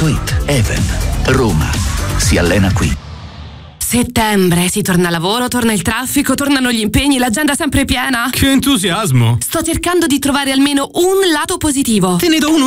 even.it. Even. Roma. Si allena qui. Settembre, si torna a lavoro, torna il traffico, tornano gli impegni, l'agenda sempre piena. Che entusiasmo! Sto cercando di trovare almeno un lato positivo. Te ne do uno